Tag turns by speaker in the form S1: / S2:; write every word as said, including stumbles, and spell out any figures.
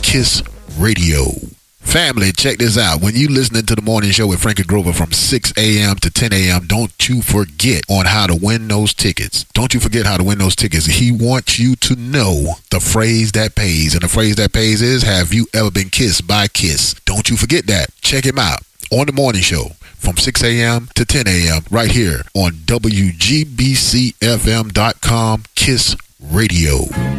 S1: Kiss Radio. Family, check this out. When you listening to the morning show with Frankie Grover from six a.m. to ten a.m., don't you forget on how to win those tickets. Don't you forget how to win those tickets. He wants you to know the phrase that pays. And the phrase that pays is, have you ever been kissed by Kiss? Don't you forget that. Check him out on the morning show from six a.m. to ten a.m. right here on W G B C F M dot com Kiss Radio.